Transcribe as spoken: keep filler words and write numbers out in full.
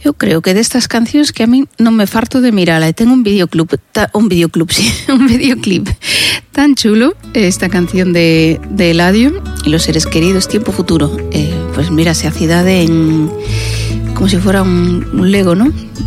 Yo creo que de estas canciones que a mí no me farto de mirarla. Tengo un videoclip, ta, un videoclip, sí, un videoclip tan chulo, esta canción de, de Eladio y Los Seres Queridos, Tiempo Futuro. Eh, pues mira, se acidade en como si fuera un, un Lego, ¿no?